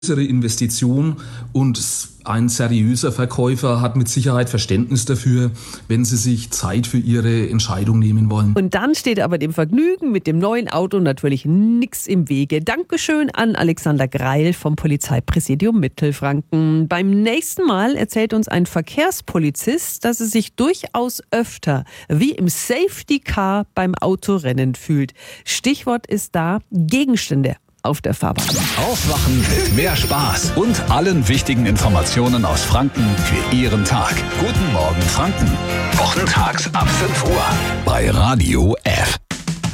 Investition und ein seriöser Verkäufer hat mit Sicherheit Verständnis dafür, wenn Sie sich Zeit für Ihre Entscheidung nehmen wollen. Und dann steht aber dem Vergnügen mit dem neuen Auto natürlich nichts im Wege. Dankeschön an Alexander Greil vom Polizeipräsidium Mittelfranken. Beim nächsten Mal erzählt uns ein Verkehrspolizist, dass er sich durchaus öfter wie im Safety Car beim Autorennen fühlt. Stichwort ist da Gegenstände auf der Fahrbahn. Aufwachen mit mehr Spaß und allen wichtigen Informationen aus Franken für Ihren Tag. Guten Morgen Franken. Wochentags ab 5 Uhr bei Radio F.